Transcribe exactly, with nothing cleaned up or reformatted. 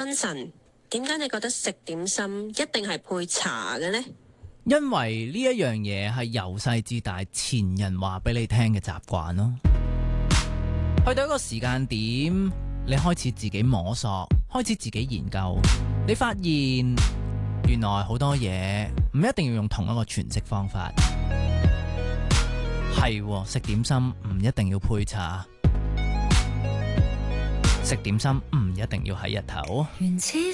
燈神，點解你覺得食點心一定係配茶嘅呢？ 因為呢一樣嘢係由細至大前人話俾你聽嘅習慣咯。去到一個時間點，你開始自己摸索，開始自己研究，你發現原來好多嘢唔一定要用同一個詮釋方法。係喎，食點心唔一定要配茶，食點心唔一定要喺日頭。 原子